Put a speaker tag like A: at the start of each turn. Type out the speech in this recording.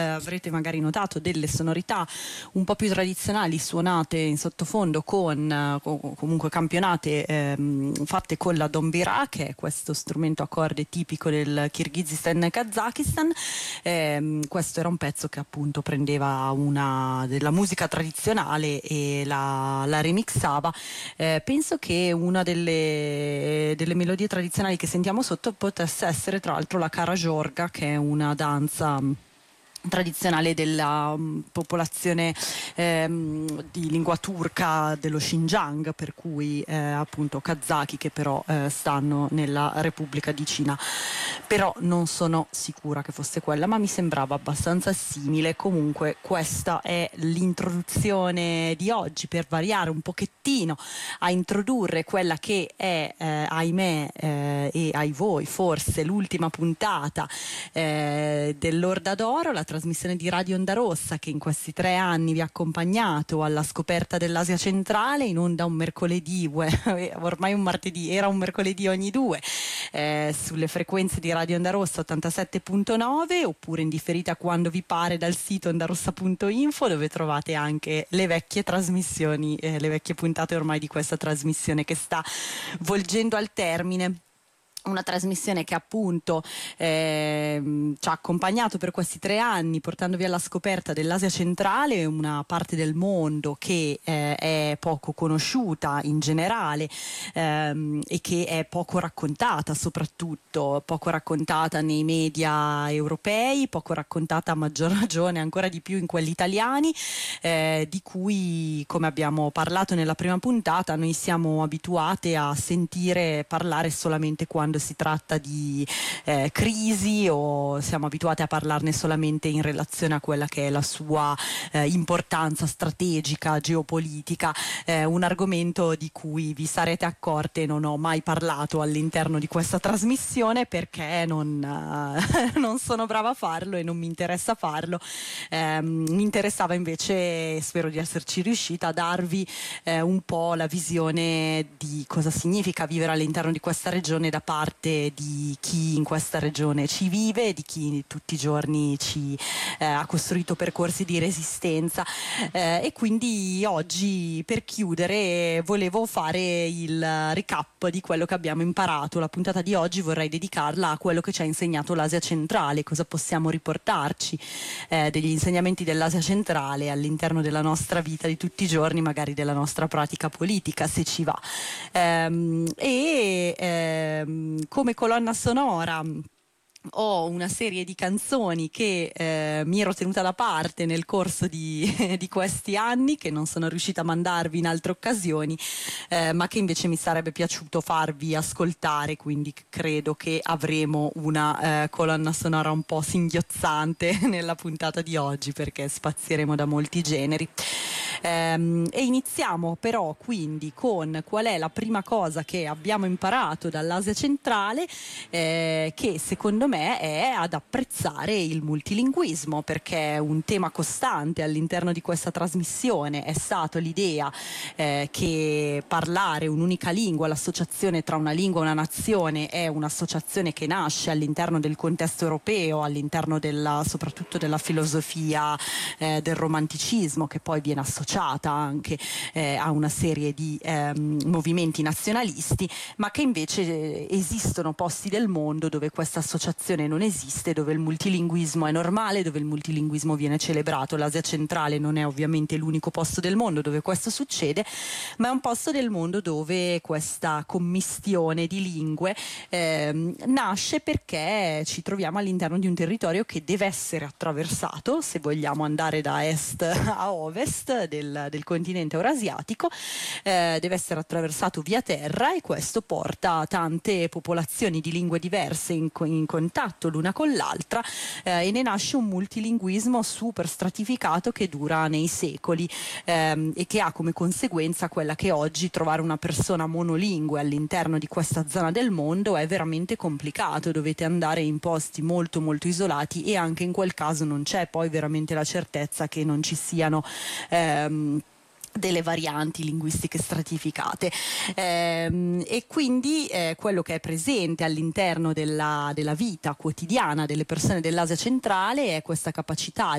A: Avrete magari notato delle sonorità un po' più tradizionali suonate in sottofondo con comunque campionate fatte con la dombira, che è questo strumento a corde tipico del Kirghizistan e Kazakistan. Questo era un pezzo che appunto prendeva una della musica tradizionale e la remixava. Penso che una delle melodie tradizionali che sentiamo sotto potesse essere tra l'altro la Karajorga, che è una danza tradizionale della popolazione di lingua turca dello Xinjiang, per cui appunto kazaki, che però stanno nella Repubblica di Cina. Però non sono sicura che fosse quella, ma mi sembrava abbastanza simile. Comunque questa è l'introduzione di oggi, per variare un pochettino, a introdurre quella che è ahimè e ai voi forse l'ultima puntata dell'Orda d'Oro, la trasmissione di Radio Onda Rossa che in questi 3 anni vi ha accompagnato alla scoperta dell'Asia centrale, in onda un mercoledì, ormai un martedì, era un mercoledì ogni 2, sulle frequenze di Radio Onda Rossa 87.9, oppure in differita quando vi pare dal sito ondarossa.info, dove trovate anche le vecchie trasmissioni, le vecchie puntate ormai di questa trasmissione che sta volgendo al termine. Una trasmissione che appunto ci ha accompagnato per questi 3 anni, portandovi alla scoperta dell'Asia centrale, una parte del mondo che è poco conosciuta in generale e che è poco raccontata, soprattutto poco raccontata nei media europei, poco raccontata a maggior ragione ancora di più in quelli italiani, di cui, come abbiamo parlato nella prima puntata, noi siamo abituate a sentire parlare solamente quando si tratta di crisi, o siamo abituati a parlarne solamente in relazione a quella che è la sua importanza strategica, geopolitica, un argomento di cui vi sarete accorte non ho mai parlato all'interno di questa trasmissione, perché non sono brava a farlo e non mi interessa farlo. Mi interessava invece, spero di esserci riuscita, a darvi un po' la visione di cosa significa vivere all'interno di questa regione da parte di chi in questa regione ci vive, di chi tutti i giorni ci ha costruito percorsi di resistenza, e quindi oggi, per chiudere, volevo fare il recap di quello che abbiamo imparato. La puntata di oggi vorrei dedicarla a quello che ci ha insegnato l'Asia centrale, cosa possiamo riportarci degli insegnamenti dell'Asia centrale all'interno della nostra vita di tutti i giorni, magari della nostra pratica politica, se ci va. Come colonna sonora ho una serie di canzoni che mi ero tenuta da parte nel corso di questi anni, che non sono riuscita a mandarvi in altre occasioni, ma che invece mi sarebbe piaciuto farvi ascoltare, quindi credo che avremo una colonna sonora un po' singhiozzante nella puntata di oggi, perché spazieremo da molti generi. E iniziamo però quindi con qual è la prima cosa che abbiamo imparato dall'Asia centrale, che secondo me è ad apprezzare il multilinguismo, perché un tema costante all'interno di questa trasmissione è stato l'idea che parlare un'unica lingua, l'associazione tra una lingua e una nazione, è un'associazione che nasce all'interno del contesto europeo, all'interno soprattutto della filosofia del romanticismo, che poi viene associata anche a una serie di movimenti nazionalisti, ma che invece esistono posti del mondo dove questa associazione non esiste, dove il multilinguismo è normale, dove il multilinguismo viene celebrato. L'Asia centrale non è ovviamente l'unico posto del mondo dove questo succede, ma è un posto del mondo dove questa commistione di lingue nasce perché ci troviamo all'interno di un territorio che deve essere attraversato, se vogliamo andare da est a ovest del continente eurasiatico, deve essere attraversato via terra, e questo porta tante popolazioni di lingue diverse in contatto l'una con l'altra, e ne nasce un multilinguismo super stratificato che dura nei secoli, e che ha come conseguenza quella che oggi trovare una persona monolingue all'interno di questa zona del mondo è veramente complicato. Dovete andare in posti molto molto isolati, e anche in quel caso non c'è poi veramente la certezza che non ci siano delle varianti linguistiche stratificate, e quindi quello che è presente all'interno della vita quotidiana delle persone dell'Asia centrale è questa capacità